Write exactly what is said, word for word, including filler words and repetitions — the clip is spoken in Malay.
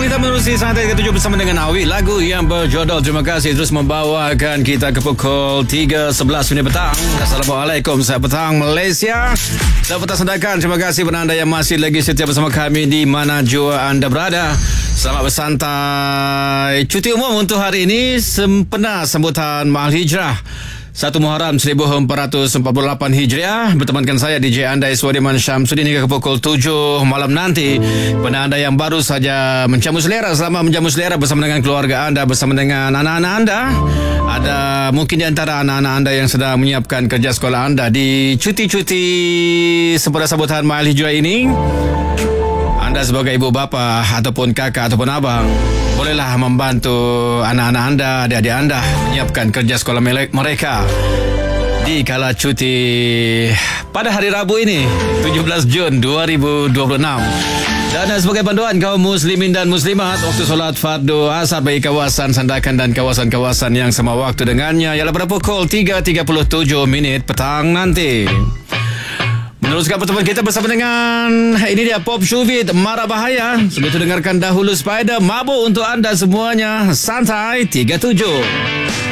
kita menerusi Santai ketujuh bersama dengan Awi. Lagu yang berjodol Terima Kasih terus membawakan kita ke pukul tiga sebelas minit petang. Assalamualaikum, selamat petang Malaysia. Selamat petang Sandakan. Terima kasih kepada anda yang masih lagi setia bersama kami di mana jua anda berada. Selamat bersantai. Cuti umum untuk hari ini sempena sambutan Mahal Hijrah satu Muharram seribu empat ratus empat puluh lapan Hijriah. Bertemankan saya D J anda Iswadiman Syamsuddin hingga ke pukul tujuh malam nanti. Kepada anda yang baru saja menjamu selera, selamat menjamu selera bersama dengan keluarga anda, bersama dengan anak-anak anda. Ada mungkin di antara anak-anak anda yang sedang menyiapkan kerja sekolah anda di cuti-cuti sempena sambutan Mahal Hijrah ini. Anda sebagai ibu bapa ataupun kakak ataupun abang, bolehlah membantu anak-anak anda, adik-adik anda menyiapkan kerja sekolah mereka di kala cuti pada hari Rabu ini, tujuh belas Jun dua ribu dua puluh enam. Dan sebagai panduan kaum muslimin dan muslimat, waktu solat fardu asar bagi kawasan Sandakan dan kawasan-kawasan yang sama waktu dengannya ialah pada pukul tiga tiga puluh tujuh minit petang nanti. Meneruskan pertemuan kita bersama dengan ini dia Pop Shuvit Mara Bahaya. Sebelum itu dengarkan dahulu Spider Mabuk untuk anda semuanya. Santai tiga puluh tujuh.